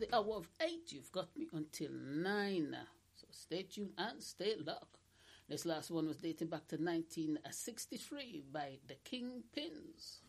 the hour of 8. You've got me until 9. So stay tuned and stay locked. This last one was dating back to 1963 by the Kingpins.